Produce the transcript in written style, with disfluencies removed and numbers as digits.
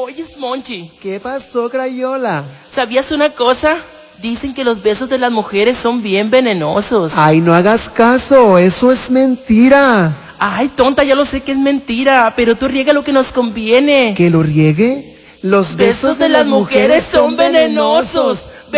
Oye, Monchi, ¿Qué pasó, Crayola? ¿sabías una cosa? Dicen que los besos de las mujeres son bien venenosos. Ay, no hagas caso, eso es mentira. Ay, tonta, ya lo sé que es mentira, pero tú riega lo que nos conviene. ¿Que lo riegue? Los Besos de las mujeres son venenosos.